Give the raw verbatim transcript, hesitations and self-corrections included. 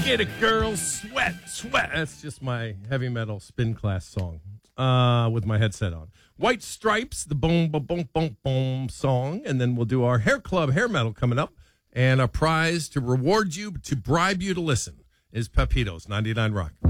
Get it, girls. Sweat, sweat. That's just my heavy metal spin class song uh, with my headset on. White Stripes, the boom, boom, boom, boom, boom song. And then we'll do our Hair Club hair metal coming up. And our prize to reward you, to bribe you to listen, is Pepitos, ninety-nine Rock.